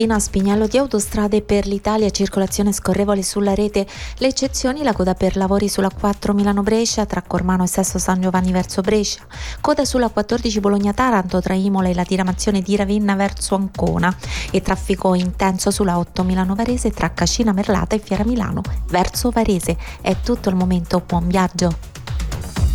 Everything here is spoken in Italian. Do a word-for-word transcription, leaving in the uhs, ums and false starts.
A Spignello di Autostrade per l'Italia, circolazione scorrevole sulla rete. Le eccezioni: la coda per lavori sulla quattro Milano-Brescia tra Cormano e Sesto San Giovanni verso Brescia, coda sulla quattordici Bologna-Taranto tra Imola e la diramazione di Ravenna verso Ancona e traffico intenso sulla otto Milano-Varese tra Cascina Merlata e Fiera Milano verso Varese. È tutto al momento, buon viaggio.